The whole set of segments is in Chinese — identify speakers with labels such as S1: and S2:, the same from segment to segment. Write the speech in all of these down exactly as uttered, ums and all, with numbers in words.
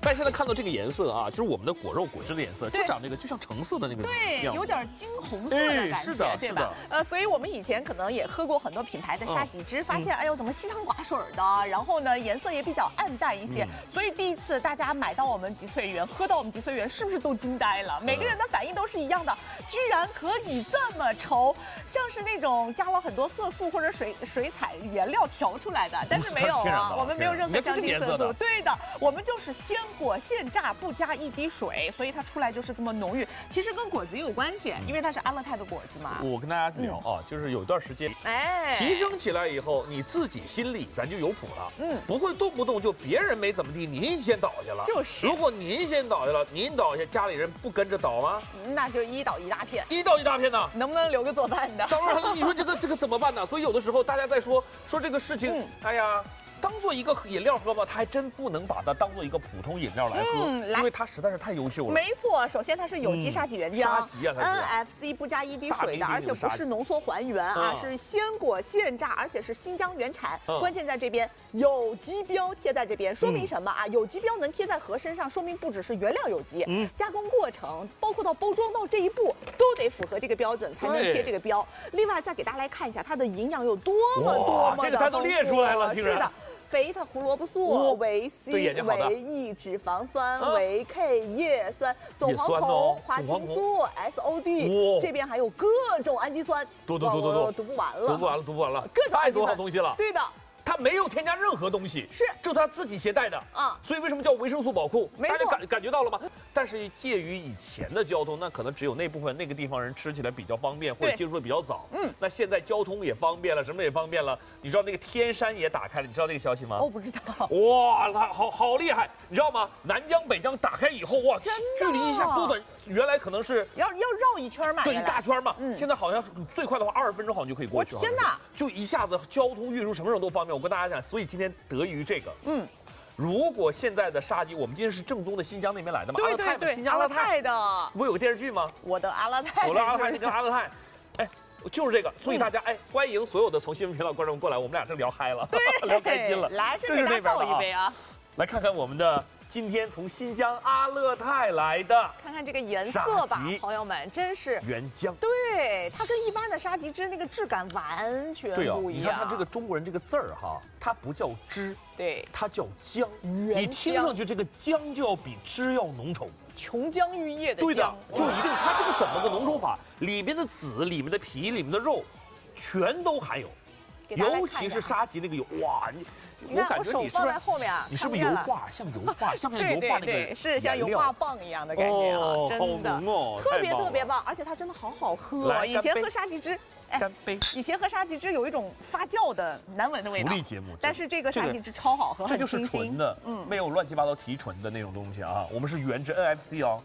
S1: 大家现在看到这个颜色啊，就是我们的果肉果汁的颜色，就长这个就像橙色的那个
S2: 对，
S1: 样子，
S2: 有点金红色的感觉，
S1: 是的，
S2: 对吧？呃，所以我们以前可能也喝过很多品牌的沙棘汁，发现哎呦怎么稀汤寡水的，然后呢颜色也比较暗淡一些，所以第一次大家买到我们吉萃园，喝到我们吉萃园，是不是都惊呆了？每个人的反应都是一样的，居然可以这么稠，像是那种加了很多色素或者水水彩颜料调出来的，但是没有啊，我们没有任何香精色素，对的，我们就是鲜果现榨，不加一滴水，所以它出来就是这么浓郁。其实跟果子也有关系，因为它是阿勒泰的果子嘛。
S1: 我跟大家聊啊，就是有一段时间，哎，提升起来以后，你自己心里咱就有谱了，嗯，不会动不动就别人没怎么地，您先倒下了。就是，如果您先倒下了，您倒下，家里人不跟着倒吗？
S2: 那就一倒一大片，
S1: 一倒一大片呢，
S2: 能不能留个做饭的？
S1: 当然了，你说这个这个怎么办呢？所以有的时候大家在说说这个事情，哎呀。当做一个饮料喝吧，它还真不能把它当做一个普通饮料来喝，嗯、因为它实在是太优秀了。
S2: 没错，首先它是有机沙棘原浆，
S1: 沙棘啊
S2: ，N F C 不加一滴水的，而且不是浓缩还原啊，嗯、是鲜果现榨，而且是新疆原产。嗯、关键在这边有机标贴在这边，说明什么啊？嗯、有机标能贴在盒身上，说明不只是原料有机，嗯、加工过程包括到包装到这一步都得符合这个标准才能贴这个标。另外再给大家来看一下它的营养有多么多么的丰富，
S1: 这个它都列出来了，
S2: 是的。贝塔胡萝卜素、维 C、维 E 脂肪酸、维 K 叶酸、总黄酮、花青素、S O D， 这边还有各种氨基酸，
S1: 多多多多多，
S2: 读不完了，
S1: 读不完了，读不完了，
S2: 各种
S1: 太多好东西了。
S2: 对的。
S1: 它没有添加任何东西，
S2: 是，
S1: 这是它自己携带的啊，所以为什么叫维生素宝库？大家感感觉到了吗？但是介于以前的交通，那可能只有那部分那个地方人吃起来比较方便，或者接触的比较早。嗯，那现在交通也方便了，什么也方便了。你知道那个天山也打开了，你知道这个消息吗？
S2: 我不知道。
S1: 哇，它好好厉害，你知道吗？南疆北疆打开以后，哇，距离一下缩短，原来可能是
S2: 要要绕一圈嘛，
S1: 对，一大圈嘛。嗯，现在好像最快的话，二十分钟好像就可以过去。
S2: 天哪，
S1: 就一下子交通运输什么时候都方便。我跟大家讲，所以今天得益于这个，嗯，如果现在的沙棘，我们今天是正宗的新疆那边来的嘛，
S2: 对对对，
S1: 新疆阿勒泰
S2: 的，
S1: 不有个电视剧吗？
S2: 我的阿勒泰，
S1: 我的阿勒泰，你跟阿勒泰，哎，就是这个，所以大家哎，欢迎所有的从新闻频道观众过来，我们俩正聊嗨了，聊开心了，
S2: 来，这是那边倒一杯啊，
S1: 来看看我们的。今天从新疆阿勒泰来的，
S2: 看看这个颜色吧，朋友们，真是
S1: 原浆。
S2: 对，它跟一般的沙棘汁那个质感完全不一样。
S1: 你看它这个中国人这个字儿哈，它不叫汁，
S2: 对，
S1: 它叫浆。你听上去这个浆就要比汁要浓稠，
S2: 琼浆玉液的浆。
S1: 对的，就一定它这个怎么个浓稠法？里面的籽、里面的皮、里面的肉，全都含有，尤其是沙棘那个油，哇你。
S2: 我感觉你是不是后面
S1: 你是不是油画像油画像不像油画那个
S2: 是像油画棒一样的感觉啊，真的
S1: 哦，
S2: 特别特别棒，而且它真的好好喝。以前喝沙棘汁，
S1: 干杯！
S2: 以前喝沙棘汁有一种发酵的难闻的味道。
S1: 福利节目，
S2: 但是这个沙棘汁超好喝，
S1: 这就是纯的，嗯，没有乱七八糟提纯的那种东西啊。我们是原汁 N F C 哦。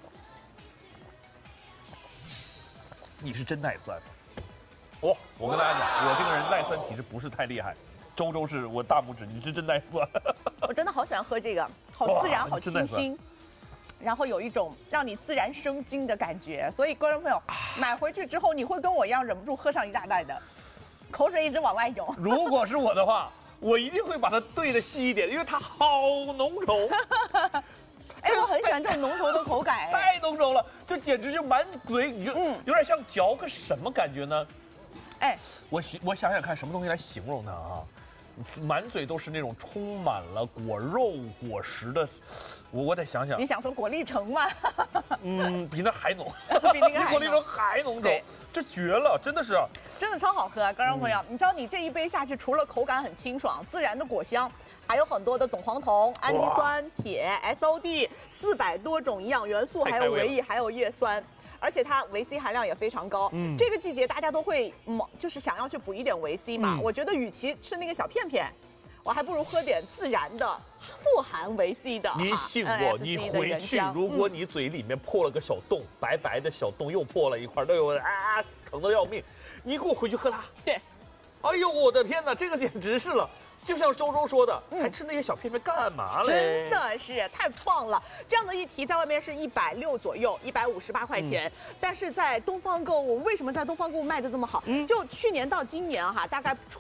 S1: 你是真耐酸，哦，我跟大家讲，我这个人耐酸体质不是太厉害。周周是我大拇指，你是真耐酸。
S2: 我真的好喜欢喝这个，好自然，好清新，然后有一种让你自然生津的感觉。所以观众朋友买回去之后，你会跟我一样忍不住喝上一大袋的，口水一直往外涌。
S1: 如果是我的话，我一定会把它兑的细一点，因为它好浓稠。
S2: 哎，我很喜欢这种浓稠的口感，
S1: 太浓稠了，这简直就满嘴，你就有点像嚼个什么感觉呢？哎，我我想想看，什么东西来形容它啊？满嘴都是那种充满了果肉果实的，我我得想想。
S2: 你想说果粒橙吗？
S1: 嗯，比那还浓，
S2: 比那个
S1: 果粒橙还浓稠，这绝了，真的是，
S2: 真的超好喝啊！观众朋友，嗯、你知道你这一杯下去，除了口感很清爽、自然的果香，还有很多的总黄酮、氨基酸、铁、S O D 四百多种营养元素，还有维 E， 还有叶酸。而且它维 C 含量也非常高。嗯，这个季节大家都会，嗯，就是想要去补一点维 C 嘛。嗯、我觉得与其吃那个小片片，我还不如喝点自然的、富含维 C 的。
S1: 您信我，你回去，如果你嘴里面破了个小洞，嗯、白白的小洞又破了一块，都有啊，疼得要命。你给我回去喝它。
S2: 对。
S1: 哎呦，我的天哪，这个简直是了。就像周周说的，嗯、还吃那些小片片干嘛嘞？
S2: 真的是太棒了！这样的一提，在外面是一百六左右，一百五十八块钱。嗯、但是在东方购物，为什么在东方购物卖的这么好？嗯、就去年到今年哈，大概出过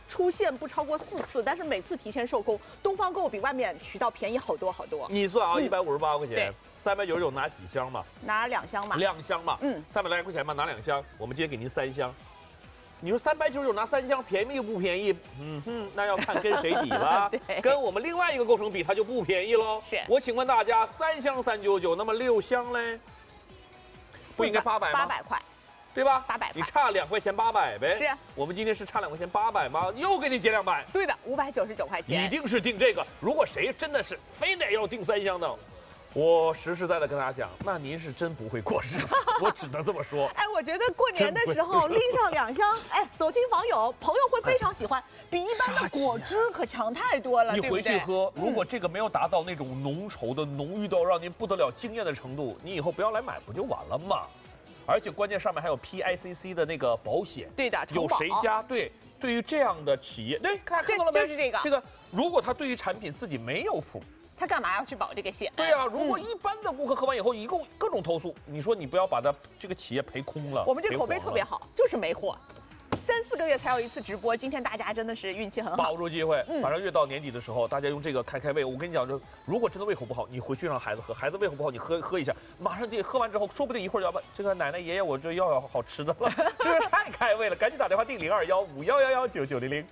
S2: 出现不超过四次，但是每次提前售空。东方购比外面渠道便宜好多好多。
S1: 你算啊，一百五十八块钱，三百九十九拿几箱嘛？
S2: 拿两箱嘛？
S1: 两箱嘛？嗯，三百来块钱嘛，拿两箱。我们今天给您三箱。你说三百九十九拿三箱，便宜又不便宜？嗯哼，那要看跟谁比了。跟我们另外一个构成比，它就不便宜喽。
S2: 是。
S1: 我请问大家，三箱三九九，那么六箱嘞？不应该八百吗？
S2: 八百块。
S1: 对吧？
S2: 八百，
S1: 你差两块钱八百呗。
S2: 是，
S1: 我们今天是差两块钱八百吗？又给你减两百。
S2: 对的，五百九十九块钱。
S1: 一定是订这个。如果谁真的是非得要订三箱的，我实实在在跟大家讲，那您是真不会过日子，我只能这么说。
S2: 哎，我觉得过年的时候拎上两箱，哎，走亲访友，朋友会非常喜欢，比一般的果汁可强太多了。
S1: 你回去喝，如果这个没有达到那种浓稠的、浓郁到让您不得了惊艳的程度，你以后不要来买，不就完了吗？而且关键上面还有 P I C C 的那个保险，
S2: 对的，
S1: 有谁家对对于这样的企业，对，看看到了没？
S2: 就是这个，
S1: 这个如果他对于产品自己没有谱，
S2: 他干嘛要去保这个险？
S1: 对啊，如果一般的顾客喝完以后，一共各种投诉，你说你不要把他这个企业赔空了。
S2: 我们这口碑特别好，就是没货。三四个月才有一次直播，今天大家真的是运气很好，
S1: 把握住机会。嗯，反正越到年底的时候，大家用这个开开胃。我跟你讲，就如果真的胃口不好，你回去让孩子喝，孩子胃口不好，你喝喝一下，马上这喝完之后，说不定一会儿要把这个奶奶爷爷，我这要要好吃的了，这是太开胃了，赶紧打电话订零二幺五幺幺幺九九零零。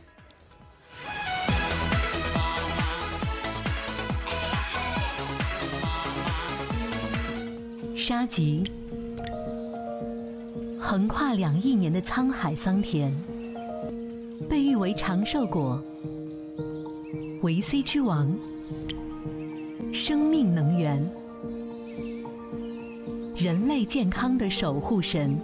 S3: 沙棘。横跨两亿年的沧海桑田，被誉为长寿果、维 C 之王、生命能源、人类健康的守护神。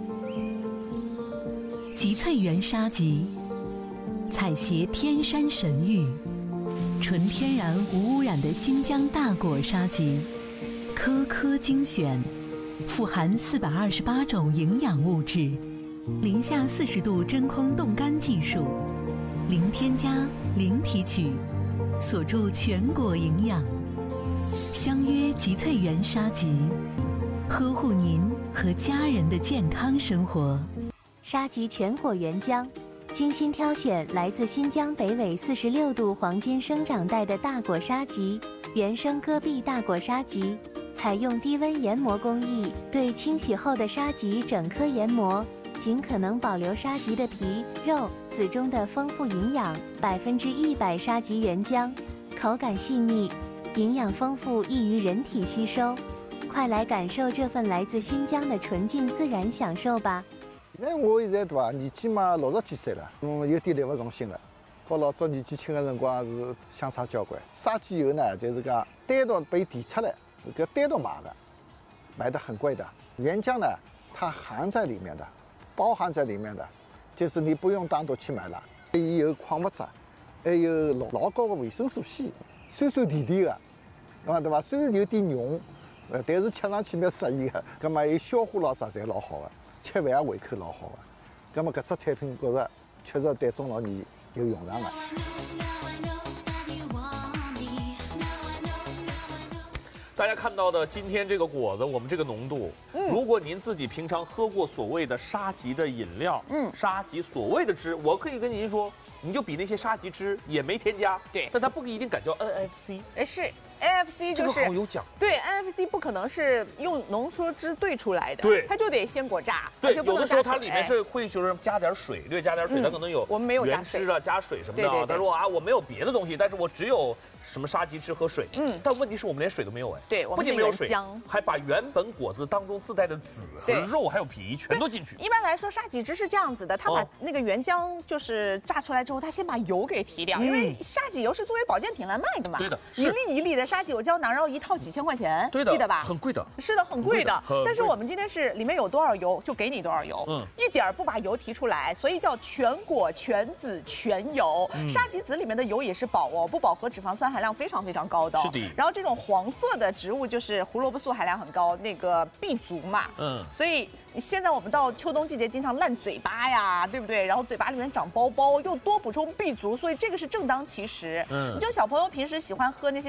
S3: 集萃园沙棘，采撷天山神玉，纯天然无污染的新疆大果沙棘，颗颗精选。富含四百二十八种营养物质，零下四十度真空冻干技术，零添加、零提取，锁住全果营养。相约集萃园沙棘，呵护您和家人的健康生活。
S4: 沙棘全果原浆，精心挑选来自新疆北纬四十六度黄金生长带的大果沙棘，原生戈壁大果沙棘。采用低温研磨工艺，对清洗后的沙棘整颗研磨，尽可能保留沙棘的皮、肉、籽中的丰富营养。百分之一百沙棘原浆，口感细腻，营养丰富，易于人体吸收。快来感受这份来自新疆的纯净自然享受吧！
S5: 那我现在对伐，年纪嘛六十几岁了，嗯，有点力不从心了。和老早年纪轻的辰光是相差交关。沙棘油呢，就是讲单独被提出来。这个单独买的，买的很贵的。原浆呢，它含在里面的，包含在里面的，就是你不用单独去买了。有矿物质，还有老老高的维生素 C， 酸酸甜甜的，啊对吧？虽然有点浓，呃，但是吃上去蛮适宜的。葛么有消化老啥侪老好的，吃饭也胃口老好的。葛么搿只产品觉着确实对中老年有用场的。
S1: 大家看到的今天这个果子，我们这个浓度，嗯，如果您自己平常喝过所谓的沙棘的饮料，嗯，沙棘所谓的汁，我可以跟您说，你就比那些沙棘汁也没添加，
S2: 对，
S1: 但它不一定敢叫 N F C，
S2: 哎是 N F C 就是
S1: 这个好有讲，
S2: 对 N F C 不可能是用浓缩汁兑出来的，
S1: 对，
S2: 它就得鲜果榨，
S1: 对，有的时候它里面是会就是加点水，对，加点水，它可能有
S2: 我们没有
S1: 原汁啊，加水什么的，他说啊我没有别的东西，但是我只有。什么沙棘汁和水，嗯，但问题是我们连水都没有哎，
S2: 对，
S1: 不仅没有水，还把原本果子当中自带的籽和肉还有皮全都进去。
S2: 一般来说，沙棘汁是这样子的，它把那个原浆就是榨出来之后，它先把油给提掉，因为沙棘油是作为保健品来卖的嘛。
S1: 对的，
S2: 一粒一粒的沙棘油胶囊，然后一套几千块钱，
S1: 对的，
S2: 记得吧？
S1: 很贵的，
S2: 是的，很贵的。但是我们今天是里面有多少油就给你多少油，嗯，一点不把油提出来，所以叫全果全籽全油。沙棘籽里面的油也是饱哦，不饱和脂肪酸含量非常非常高。高的，
S1: 是的。
S2: 然后这种黄色的植物就是胡萝卜素含量很高，那个 B 族嘛，嗯，所以现在我们到秋冬季节经常烂嘴巴呀，对不对？然后嘴巴里面长包包，又多补充 B 族，所以这个是正当其时。嗯，你就小朋友平时喜欢喝那些小甜水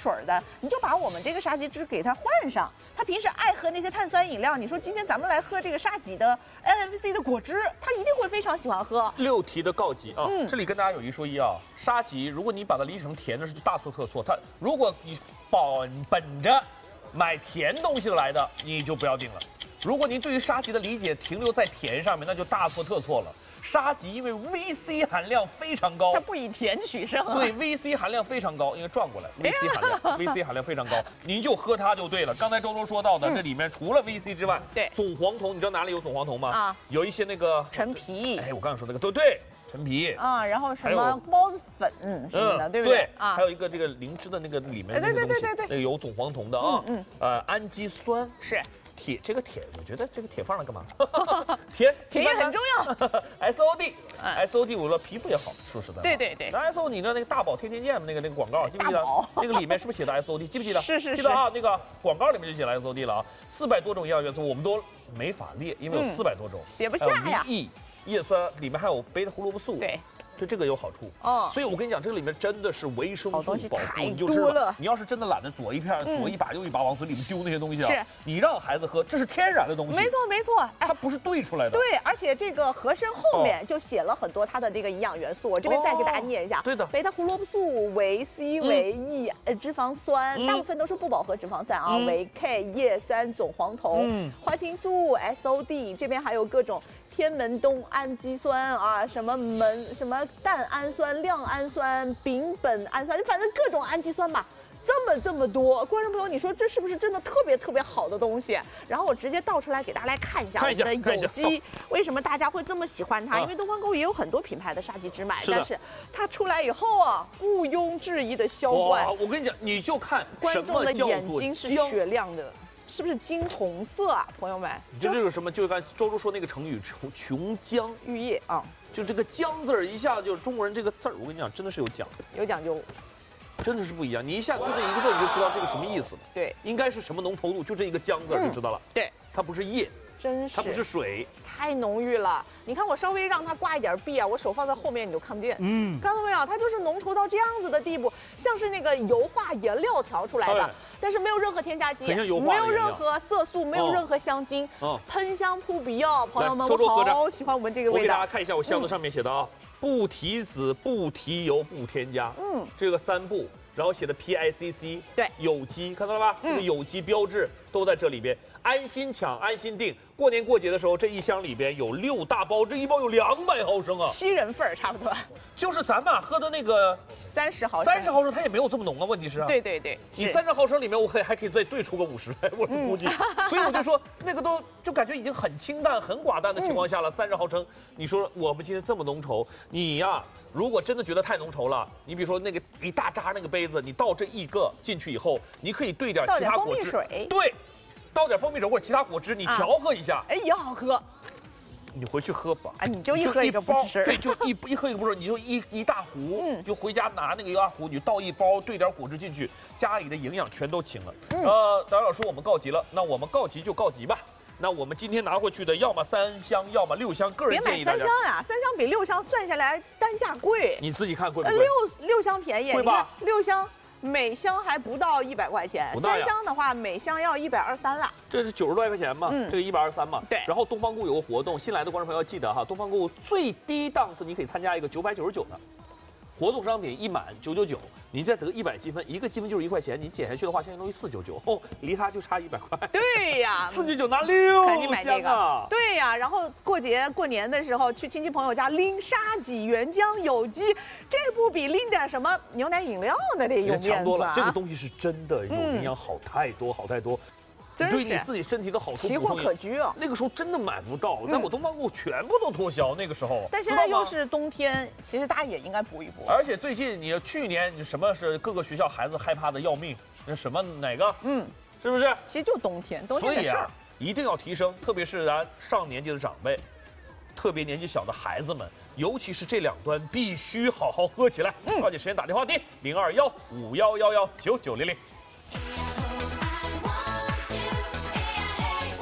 S2: 水的，你就把我们这个沙棘汁给它换上。他平时爱喝那些碳酸饮料，你说今天咱们来喝这个沙棘的 N F C 的果汁，他一定会非常喜欢喝。
S1: 六题的告急啊！嗯、这里跟大家有一说一啊，沙棘如果你把它理解成甜的，是大错特错。它如果你本本着买甜东西来的，你就不要定了。如果您对于沙棘的理解停留在甜上面，那就大错特错了。沙棘因为 V C 含量非常高，
S2: 它不以甜取胜、啊。
S1: 对 ，V C 含量非常高，因为转过来 ，V C 含量 ，V C 含量非常高，您就喝它就对了。刚才周周说到的，嗯、这里面除了 V C 之外，
S2: 对，
S1: 总黄酮，你知道哪里有总黄酮吗？啊，有一些那个
S2: 陈皮。
S1: 哎，我刚才说那个，对对，陈皮。
S2: 啊，然后什么包子粉什么的，嗯、对不对？
S1: 对啊，还有一个这个灵芝的那个里面那个东西，那个有总黄酮的啊，嗯，呃，氨基酸
S2: 是。
S1: 铁这个铁，我觉得这个铁放那干嘛？铁
S2: 铁也很重要。
S1: S O D，S O D 我说皮肤也好，说实在。
S2: 对对对。
S1: 那 S O D 你知道那个大宝天天见那个那个广告，记不记得？那个里面是不是写的 S O D？ 记不记得？
S2: 是是是。
S1: 记得啊，那个广告里面就写了 S O D 了啊，四百多种营养元素我们都没法列，因为有四百多种，
S2: 写不下呀。
S1: E 叶酸里面还有贝塔胡萝卜素。
S2: 对。
S1: 对这个有好处哦，所以我跟你讲，这个里面真的是维生素保护，
S2: 你
S1: 就知道。你要是真的懒得左一片、左一把、右一把往嘴里面丢那些东西啊，
S2: 是
S1: 你让孩子喝，这是天然的东西。
S2: 没错没错，
S1: 它不是兑出来的。
S2: 对，而且这个盒身后面就写了很多它的这个营养元素，我这边再给大家念一下。
S1: 对的，
S2: 贝塔胡萝卜素、维 C、维 E、呃脂肪酸，大部分都是不饱和脂肪酸啊，维 K、叶酸、总黄酮、花青素、S O D， 这边还有各种。天门冬氨基酸啊，什么门什么蛋氨酸、亮氨酸、丙苯氨酸，反正各种氨基酸吧，这么这么多。观众朋友，你说这是不是真的特别特别好的东西？然后我直接倒出来给大家来看一下我们的有机，为什么大家会这么喜欢它？因为东方购物也有很多品牌的沙棘汁买，但是它出来以后啊，毋庸置疑的销冠。
S1: 我跟你讲，你就看
S2: 观众的眼睛是雪亮的。是不是金红色啊，朋友们？
S1: 就这个什么，就刚周周说那个成语“琼浆
S2: 玉液”啊，
S1: 就这个“浆”字儿，一下就是中国人这个字儿，我跟你讲，真的是有讲，
S2: 有讲究，
S1: 真的是不一样。你一下就这一个字，你就知道这个什么意思了。
S2: 对，
S1: 应该是什么浓稠度，就这一个“浆”字就知道了。
S2: 嗯、对，
S1: 它不是液。
S2: 真是，
S1: 它不是水，
S2: 太浓郁了。你看我稍微让它挂一点壁啊，我手放在后面你就看不见。嗯，看到没有？它就是浓稠到这样子的地步，像是那个油画颜料调出来的，哎、但是没有任何添加剂，没有任何色素，没有任何香精，哦、喷香扑鼻哦，朋友们，我好喜欢我们这个味道。
S1: 我给大家看一下我箱子上面写的啊，嗯、不提籽、不提油、不添加。嗯，这个三不。然后写的 P I C C，
S2: 对，
S1: 有机，看到了吧？这个有机标志都在这里边，安心抢，安心订。过年过节的时候，这一箱里边有六大包，这一包有两百毫升啊，
S2: 七人份儿差不多。
S1: 就是咱们喝的那个
S2: 三十毫升，
S1: 三十毫升它也没有这么浓啊。问题是啊，
S2: 对对对，
S1: 你三十毫升里面我可以还可以再兑出个五十来，我是估计。嗯、所以我就说那个都就感觉已经很清淡、很寡淡的情况下了，三十毫升，你说我们今天这么浓稠，你呀。如果真的觉得太浓稠了，你比如说那个一大扎那个杯子，你倒这一个进去以后，你可以兑点其他果汁，对，倒点蜂蜜水或者其他果汁，你调和一下，
S2: 哎、啊，也好喝。
S1: 你回去喝吧，
S2: 哎，你就一喝一个不是，
S1: 对，就一一喝一个不是，你就一一大壶，嗯，就回家拿那个一大壶，你倒一包，兑点果汁进去，家里的营养全都清了。嗯、呃，导演老师，我们告急了，那我们告急就告急吧。那我们今天拿回去的，要么三箱，要么六箱。个人建议大家
S2: 别买三箱呀，三箱比六箱算下来单价贵。
S1: 你自己看贵不贵？
S2: 六六箱便宜，
S1: 贵吧？
S2: 六箱每箱还不到一百块钱，三箱的话每箱要一百二三了。
S1: 这是九十多块钱嘛？嗯，这个一百二十三嘛。
S2: 对。
S1: 然后东方购有个活动，新来的观众朋友要记得哈，东方购物最低档次你可以参加一个九百九十九的。活动商品一满九九九，您再得一百积分，一个积分就是一块钱，你减下去的话，现在东西四九九，哦，离它就差一百块。
S2: 对呀，
S1: 四九九拿六箱啊！
S2: 赶紧买这个。对呀，然后过节过年的时候去亲戚朋友家拎沙棘原浆有机，这不比拎点什么牛奶饮料那得有面子啊！
S1: 强多了，这个东西是真的有营养好太多好太多。对你自己身体的好处，
S2: 奇货可居啊！
S1: 那个时候真的买不到，在我东方购物全部都脱销。那个时候，
S2: 但现在又是冬天，其实大家也应该补一补。
S1: 而且最近你去年你什么是各个学校孩子害怕的要命？那什么哪个？嗯，是不是？
S2: 其实就冬天，冬天的事儿。
S1: 所以啊，一定要提升，特别是咱上年纪的长辈，特别年纪小的孩子们，尤其是这两端必须好好喝起来。嗯，抓紧时间打电话第零二幺五幺幺幺九九零零。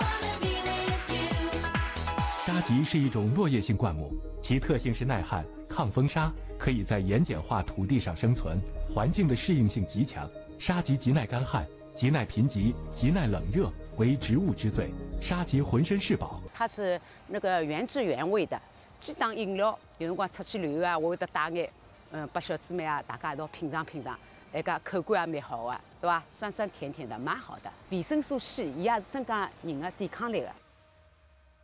S6: 沙棘是一种落叶性灌木，其特性是耐旱、 抗风沙，可以在盐碱化土地上生存，环境的适应性极强。沙棘极耐干旱，极耐贫瘠，极耐冷热，为植物之最。沙棘浑身是宝，
S7: 它是那个原汁原味的，既当饮料，有辰光出去旅游啊，我会得带眼，嗯，把小姊妹啊，大家一道品尝品尝，那个口感也蛮好的，对吧？酸酸甜甜的，蛮好的。维生素 C， 伊也是增加人的抵抗力的。